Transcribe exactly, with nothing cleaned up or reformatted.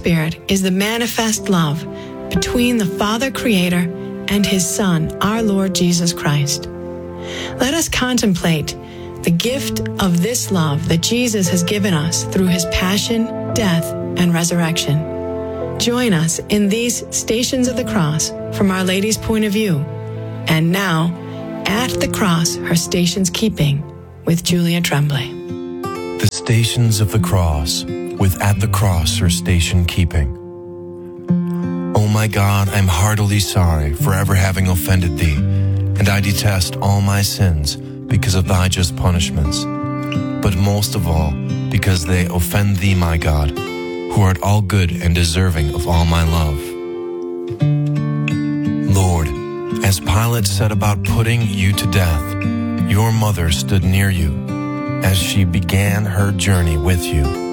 Spirit is the manifest love between the Father Creator and His Son, our Lord Jesus Christ. Let us contemplate the gift of this love that Jesus has given us through His passion, death, and resurrection. Join us in these Stations of the Cross from Our Lady's point of view. And now, At the Cross, Her Stations Keeping, with Julia Tremblay. The Stations of the Cross, with At the Cross, Her Station Keeping. O my God, I am heartily sorry for ever having offended Thee, and I detest all my sins because of Thy just punishments, but most of all because they offend Thee, my God, who art all good and deserving of all my love. Lord, as Pilate set about putting You to death, Your mother stood near You as she began her journey with You.